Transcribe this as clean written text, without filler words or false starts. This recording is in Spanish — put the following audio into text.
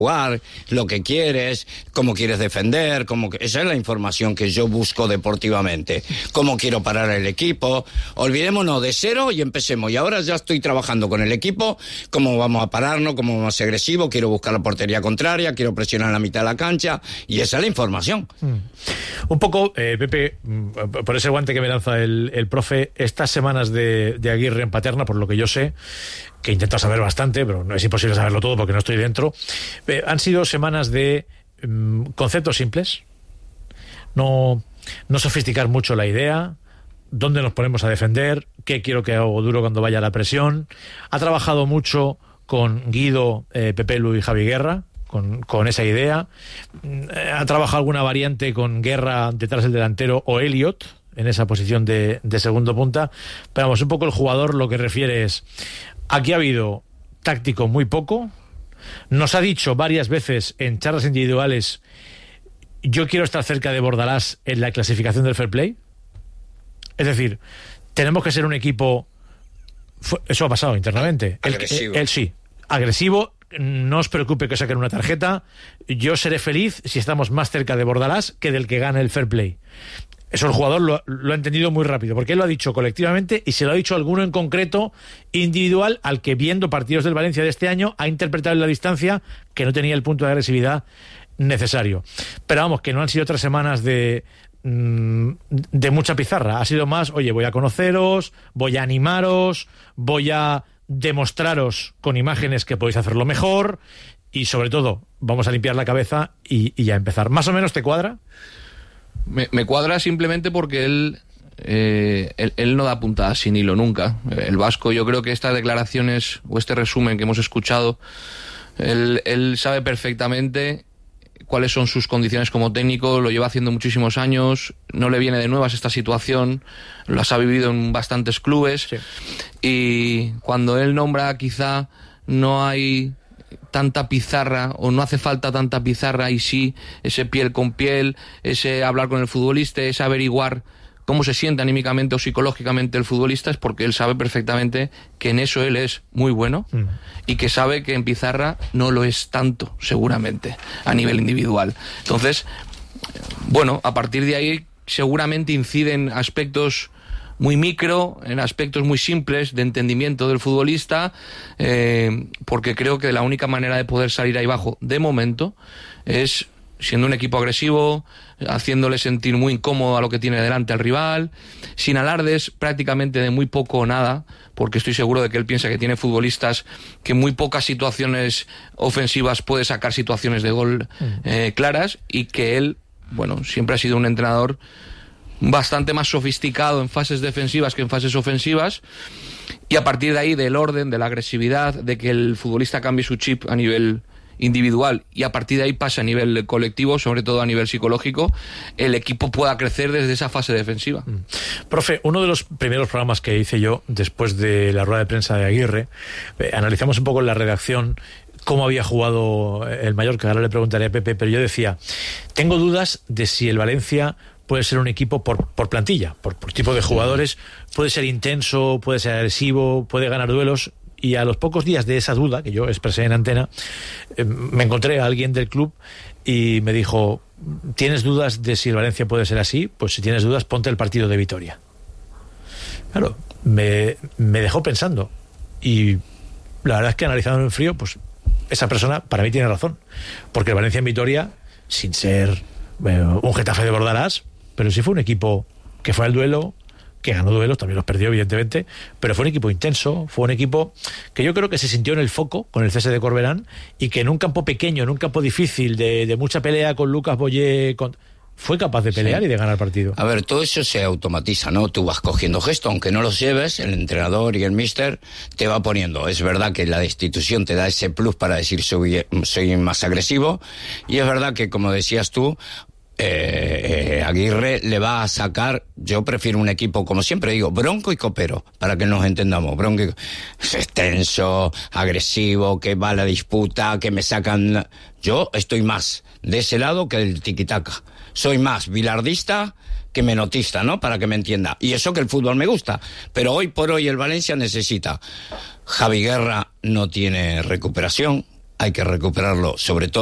jugar, lo que quieres, cómo quieres defender, esa es la información que yo busco deportivamente. Cómo quiero parar el equipo. Olvidémonos de cero y empecemos. Y ahora ya estoy trabajando con el equipo, cómo vamos a pararnos, cómo vamos a ser agresivos, quiero buscar la portería contraria, quiero presionar en la mitad de la cancha, y esa es la información. Un poco, Pepe, por ese guante que me lanza el profe, estas semanas de Aguirre en Paterna, por lo que yo sé, que intento saber bastante, pero no es imposible saberlo todo porque no estoy dentro, han sido semanas de conceptos simples, no sofisticar mucho la idea, dónde nos ponemos a defender, qué quiero que hago duro cuando vaya la presión. Ha trabajado mucho con Guido, Pepe Lu y Javi Guerra, con esa idea. Ha trabajado alguna variante con Guerra detrás del delantero o Elliot en esa posición de segundo punta, pero vamos, un poco el jugador lo que refiere es: aquí ha habido táctico muy poco. Nos ha dicho varias veces en charlas individuales: yo quiero estar cerca de Bordalás en la clasificación del fair play. Es decir, tenemos que ser un equipo, eso ha pasado internamente, agresivo. Él sí, agresivo. No os preocupe que saquen una tarjeta, yo seré feliz si estamos más cerca de Bordalás que del que gane el fair play. Eso el jugador lo ha entendido muy rápido, porque él lo ha dicho colectivamente y se lo ha dicho a alguno en concreto individual, al que, viendo partidos del Valencia de este año, ha interpretado en la distancia que no tenía el punto de agresividad necesario. Pero vamos, que no han sido 3 semanas de mucha pizarra. Ha sido más: oye, voy a conoceros, voy a animaros, voy a demostraros con imágenes que podéis hacerlo mejor, y sobre todo vamos a limpiar la cabeza y a empezar. ¿Más o menos te cuadra? Me cuadra simplemente porque él no da puntadas sin hilo nunca. El vasco, yo creo que estas declaraciones o este resumen que hemos escuchado, él sabe perfectamente cuáles son sus condiciones como técnico, lo lleva haciendo muchísimos años, no le viene de nuevas esta situación, las ha vivido en bastantes clubes, sí. Y cuando él nombra, quizá no hay tanta pizarra o no hace falta tanta pizarra, y sí ese piel con piel, ese hablar con el futbolista, ese averiguar cómo se siente anímicamente o psicológicamente el futbolista, es porque él sabe perfectamente que en eso él es muy bueno y que sabe que en pizarra no lo es tanto, seguramente, a nivel individual. Entonces, bueno, a partir de ahí seguramente inciden aspectos muy micro, en aspectos muy simples de entendimiento del futbolista, porque creo que la única manera de poder salir ahí abajo, de momento, es siendo un equipo agresivo, haciéndole sentir muy incómodo a lo que tiene delante al rival, sin alardes prácticamente de muy poco o nada, porque estoy seguro de que él piensa que tiene futbolistas que en muy pocas situaciones ofensivas puede sacar situaciones de gol claras, y que él, bueno, siempre ha sido un entrenador bastante más sofisticado en fases defensivas que en fases ofensivas, y a partir de ahí, del orden, de la agresividad, de que el futbolista cambie su chip a nivel individual y a partir de ahí pasa a nivel colectivo, sobre todo a nivel psicológico, el equipo pueda crecer desde esa fase defensiva. Profe, uno de los primeros programas que hice yo después de la rueda de prensa de Aguirre, analizamos un poco en la redacción cómo había jugado el Mallorca. Ahora le preguntaré a Pepe, pero yo decía, tengo dudas de si el Valencia puede ser un equipo por plantilla, por tipo de jugadores, puede ser intenso, puede ser agresivo, puede ganar duelos. Y a los pocos días de esa duda, que yo expresé en antena, me encontré a alguien del club y me dijo: ¿tienes dudas de si el Valencia puede ser así? Pues si tienes dudas, ponte el partido de Vitoria. Claro, me dejó pensando. Y la verdad es que, analizando en frío, pues esa persona para mí tiene razón. Porque el Valencia en Vitoria, sin ser un Getafe de Bordalás, pero sí fue un equipo que fue al duelo, que ganó duelos, también los perdió evidentemente, pero fue un equipo intenso, fue un equipo que yo creo que se sintió en el foco con el cese de Corberán, y que en un campo pequeño, en un campo difícil, de mucha pelea con Lucas Boyé, fue capaz de pelear y de ganar partido. A ver, todo eso se automatiza, ¿no? Tú vas cogiendo gesto, aunque no los lleves, el entrenador y el míster te va poniendo. Es verdad que la destitución te da ese plus para decir soy más agresivo, y es verdad que, como decías tú, Aguirre le va a sacar, yo prefiero un equipo, como siempre digo, bronco y copero, para que nos entendamos. Bronco es tenso, agresivo, que va a la disputa, que me sacan. Yo estoy más de ese lado que del tiquitaca. Soy más bilardista que menotista, ¿no? Para que me entienda. Y eso que el fútbol me gusta. Pero hoy por hoy el Valencia necesita. Javi Guerra no tiene recuperación. hay que recuperarlo, sobre todo